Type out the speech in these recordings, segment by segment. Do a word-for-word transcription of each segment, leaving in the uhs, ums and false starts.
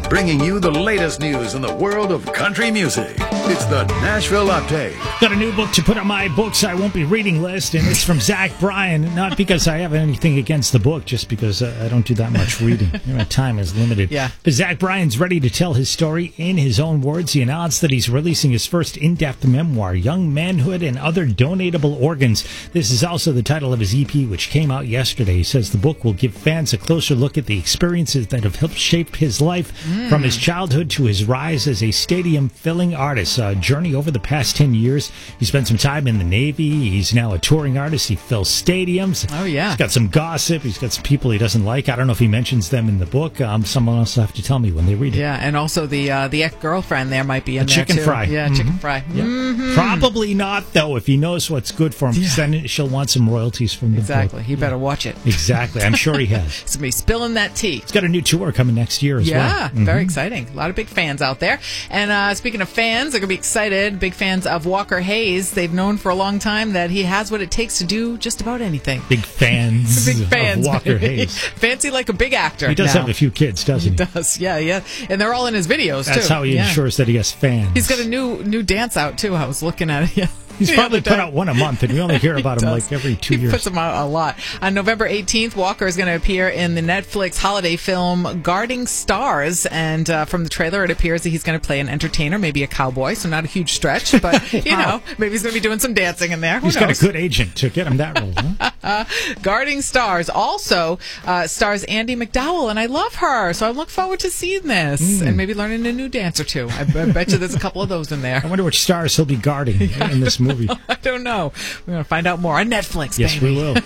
bringing you the latest news in the world of country music. It's the Nashville Update. Got a new book to put on my books I won't be reading list, and it's from Zach Bryan. Not because I have anything against the book, just because uh, I don't do that much reading. My time is limited. Yeah. But Zach Bryan's ready to tell his story in his own words. He announced that he's releasing his first in-depth memoir, Young Manhood and Other Donatable Organs. This is also the title of his E P, which came out yesterday. He says the book will give fans a closer look at the experiences that have helped shape his life, mm. from his childhood to his rise as a stadium-filling artist. A journey over the past ten years. He spent some time in the Navy. He's now a touring artist. He fills stadiums. Oh, yeah. He's got some gossip. He's got some people he doesn't like. I don't know if he mentions them in the book. Um, someone else will have to tell me when they read it. Yeah, and also the uh, the ex-girlfriend there might be in a there, chicken too. fry. Yeah, mm-hmm. chicken fry. Yeah. Mm-hmm. Probably not, though, if he knows what's good for him. Yeah. Then she'll want some royalties from the exactly. book. He better watch it. Exactly. I'm sure he has. He's going to be spilling that tea. He's got a new tour coming next year as yeah, well. Yeah, mm-hmm. very exciting. A lot of big fans out there. And uh, speaking of fans, they're going to be excited. Big fans of Walker Hayes. They've known for a long time that he has what it takes to do just about anything. Big fans, big fans of Walker baby. Hayes. Fancy like a big actor. He does now. have a few kids, doesn't he? He does, yeah, yeah. And they're all in his videos, That's too. how he yeah. ensures that he has fans. He's got a new new dance out, too. I was looking at it. Yeah. He's probably put out one a month, and we only hear about him like every two he years. He puts them out a lot. On November eighteenth, Walker is going to appear in the Netflix holiday film Guarding Stars, and uh, from the trailer, it appears that he's going to play an entertainer, maybe a cowboy, so not a huge stretch, but, you wow. know, maybe he's going to be doing some dancing in there. Who he's knows? got a good agent to get him that role, huh? uh, Guarding Stars also uh, stars Andie MacDowell, and I love her, so I look forward to seeing this, mm. and maybe learning a new dance or two. I, I bet you there's a couple of those in there. I wonder which stars he'll be guarding yeah. in this movie. I don't know. No, we're going to find out more on Netflix, yes, baby. we will.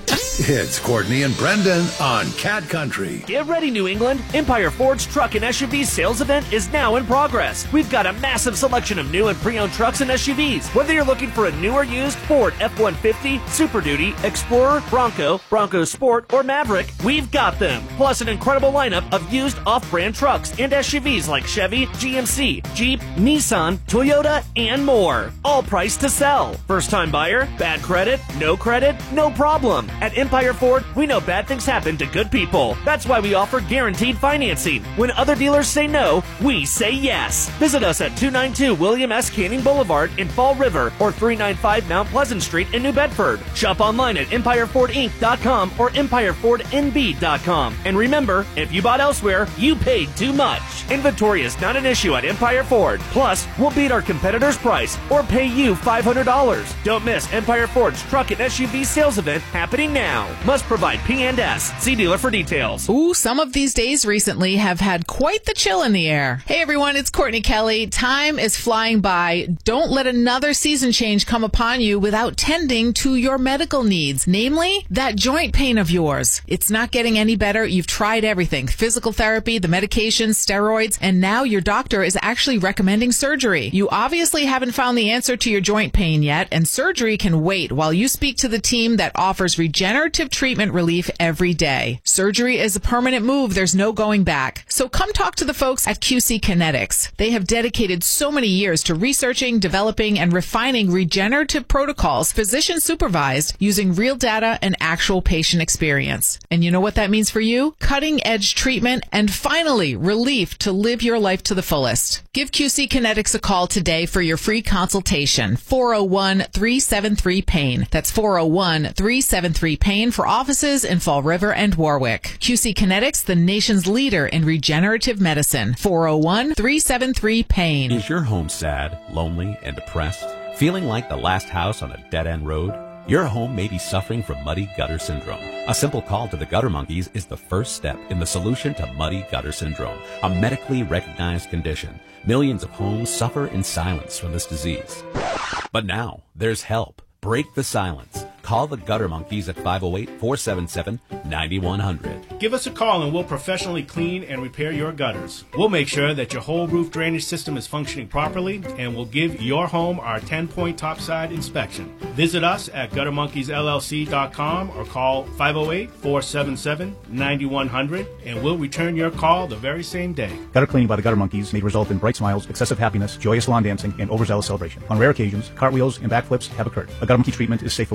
It's Courtney and Brendan on Cat Country. Get ready, New England. Empire Ford's Truck and S U V sales event is now in progress. We've got a massive selection of new and pre-owned trucks and S U Vs. Whether you're looking for a new or used Ford F one fifty, Super Duty, Explorer, Bronco, Bronco Sport, or Maverick, we've got them. Plus an incredible lineup of used off-brand trucks and S U Vs like Chevy, G M C, Jeep, Nissan, Toyota, and more. All priced to sell. First-time buyer? Bad credit? No credit? No problem. At Empire Ford, we know bad things happen to good people. That's why we offer guaranteed financing. When other dealers say no, we say yes. Visit us at two ninety-two William S. Canning Boulevard in Fall River or three ninety-five Mount Pleasant Street in New Bedford. Shop online at empire ford inc dot com or empire ford n b dot com. And remember, if you bought elsewhere, you paid too much. Inventory is not an issue at Empire Ford. Plus, we'll beat our competitor's price or pay you five hundred dollars. Don't miss Empire Ford's Truck and S U V sales event happening now. Must provide P and S. See dealer for details. Ooh, some of these days recently have had quite the chill in the air. Hey everyone, it's Courtney Kelly. Time is flying by. Don't let another season change come upon you without tending to your medical needs, namely that joint pain of yours. It's not getting any better. You've tried everything. Physical therapy, the medications, steroids, and now your doctor is actually recommending surgery. You obviously haven't found the answer to your joint pain yet, and surgery can wait while you speak to the team that offers regenerative treatment relief every day. Surgery is a permanent move. There's no going back. So come talk to the folks at Q C Kinetics. They have dedicated so many years to researching, developing, and refining regenerative protocols, physician supervised, using real data and actual patient experience. And you know what that means for you? Cutting edge treatment and finally relief to live your life to the fullest. Give Q C Kinetics a call today for your free consultation. four oh one, three seven three, pain. That's four oh one, three seven three, pain for offices in Fall River and Warwick. Q C Kinetics, the nation's leader in regenerative medicine. four oh one, three seven three, pain. Is your home sad, lonely, and depressed? Feeling like the last house on a dead-end road? Your home may be suffering from muddy gutter syndrome. A simple call to the Gutter Monkeys is the first step in the solution to muddy gutter syndrome, a medically recognized condition. Millions of homes suffer in silence from this disease. But now, there's help. Break the silence. Call the Gutter Monkeys at five oh eight, four seven seven, nine one hundred. Give us a call and we'll professionally clean and repair your gutters. We'll make sure that your whole roof drainage system is functioning properly, and we'll give your home our ten-point topside inspection. Visit us at gutter monkeys l l c dot com or call five oh eight, four seven seven, nine one hundred, and we'll return your call the very same day. Gutter cleaning by the Gutter Monkeys may result in bright smiles, excessive happiness, joyous lawn dancing, and overzealous celebration. On rare occasions, cartwheels and backflips have occurred. A gutter monkey treatment is safe for women who are pregnant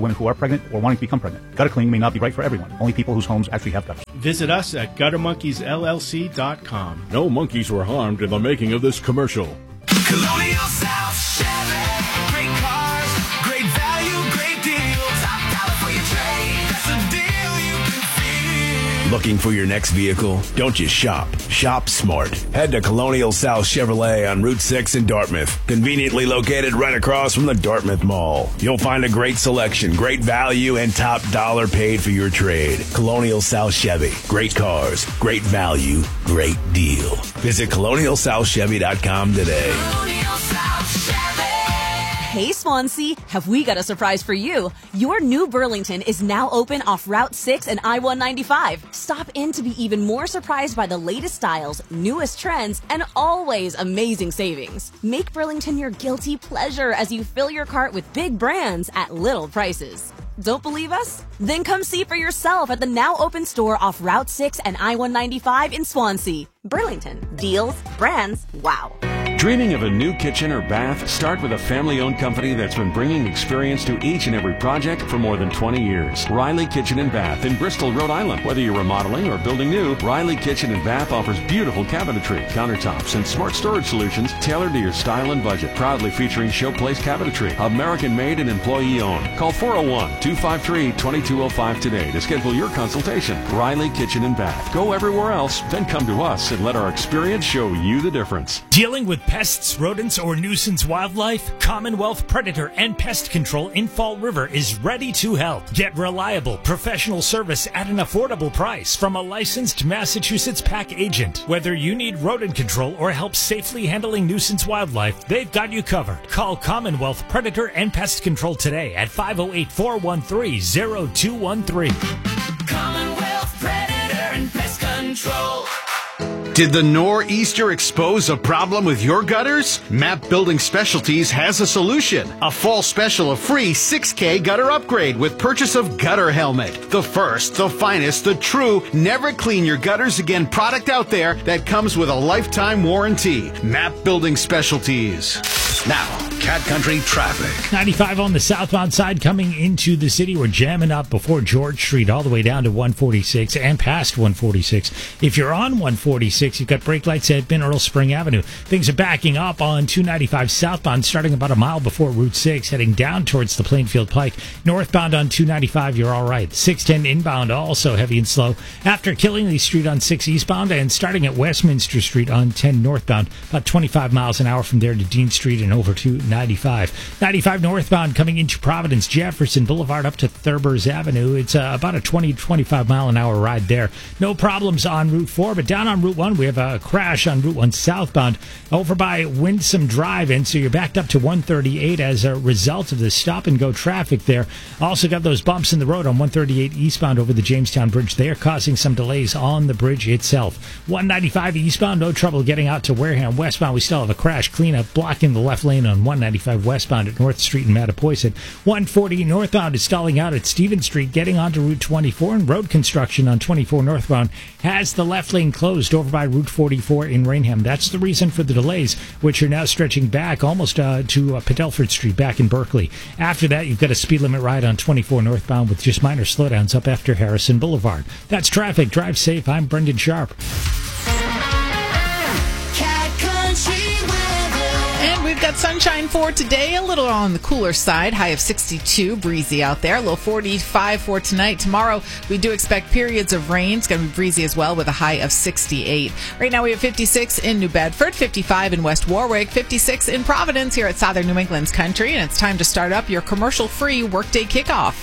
pregnant, or wanting to become pregnant. Gutter cleaning may not be right for everyone. Only people whose homes actually have gutters. Visit us at gutter monkeys L L C dot com. No monkeys were harmed in the making of this commercial. Colonial South Chevy. Great cars, great value, great deal. Top dollar for your trade. That's a deal you can feel. Looking for your next vehicle? Don't just shop. Shop smart. Head to Colonial South Chevrolet on Route six in Dartmouth. Conveniently located right across from the Dartmouth Mall. You'll find a great selection, great value, and top dollar paid for your trade. Colonial South Chevy. Great cars, great value, great deal. Visit colonial south chevy dot com today. Colonial South Chevy. Hey Swansea, have we got a surprise for you? Your new Burlington is now open off Route six and I one ninety-five. Stop in to be even more surprised by the latest styles, newest trends, and always amazing savings. Make Burlington your guilty pleasure as you fill your cart with big brands at little prices. Don't believe us? Then come see for yourself at the now open store off Route six and I one ninety-five in Swansea. Burlington. Deals, brands, wow. Dreaming of a new kitchen or bath? Start with a family-owned company that's been bringing experience to each and every project for more than twenty years. Riley Kitchen and Bath in Bristol, Rhode Island. Whether you're remodeling or building new, Riley Kitchen and Bath offers beautiful cabinetry, countertops, and smart storage solutions tailored to your style and budget. Proudly featuring Showplace Cabinetry, American-made and employee-owned. Call four oh one, two five three, two two oh five today to schedule your consultation. Riley Kitchen and Bath. Go everywhere else, then come to us and let our experience show you the difference. Dealing with pests, rodents, or nuisance wildlife? Commonwealth Predator and Pest Control in Fall River is ready to help. Get reliable, professional service at an affordable price from a licensed Massachusetts pack agent. Whether you need rodent control or help safely handling nuisance wildlife, they've got you covered. Call Commonwealth Predator and Pest Control today at five oh eight, four one three, oh two one three. Commonwealth Predator and Pest Control. Did the nor'easter expose a problem with your gutters? Map Building Specialties has a solution. A fall special of free six K gutter upgrade with purchase of Gutter Helmet. The first, the finest, the true, never clean your gutters again product out there that comes with a lifetime warranty. Map Building Specialties. Now, Cat Country traffic. ninety-five on the southbound side coming into the city. We're jamming up before George Street all the way down to one forty-six and past one forty-six. If you're on one forty-six, you've got brake lights at Mineral Spring Avenue. Things are backing up on two ninety-five southbound starting about a mile before Route six, heading down towards the Plainfield Pike. Northbound on two ninety-five, you're all right. six ten inbound also heavy and slow. After Killingly Street on six eastbound and starting at Westminster Street on ten northbound, about twenty-five miles an hour from there to Dean Street and over to ninety-five. ninety-five northbound coming into Providence, Jefferson Boulevard up to Thurbers Avenue. It's uh, about a twenty to twenty-five mile an hour ride there. No problems on Route four, but down on Route one, we have a crash on Route one southbound over by Winsome Drive, and so you're backed up to one thirty-eight as a result of the stop-and-go traffic there. Also got those bumps in the road on one thirty-eight eastbound over the Jamestown Bridge. They are causing some delays on the bridge itself. one ninety-five eastbound, no trouble getting out to Wareham. Westbound, we still have a crash cleanup blocking the left lane on one ninety-five westbound at North Street and Mattapoisett. one forty northbound is stalling out at Stevens Street, getting onto Route twenty-four, and road construction on twenty-four northbound has the left lane closed over by Route forty-four in Rainham. That's the reason for the delays, which are now stretching back almost uh, to uh, Padelford Street back in Berkeley. After that, you've got a speed limit ride on twenty-four northbound with just minor slowdowns up after Harrison Boulevard. That's traffic. Drive safe. I'm Brendan Sharp. And we've got sunshine for today, a little on the cooler side, high of sixty-two, breezy out there, low forty-five for tonight. Tomorrow, we do expect periods of rain. It's going to be breezy as well with a high of sixty-eight. Right now, we have fifty-six in New Bedford, fifty-five in West Warwick, fifty-six in Providence here at Southern New England's Country, and it's time to start up your commercial-free workday kickoff.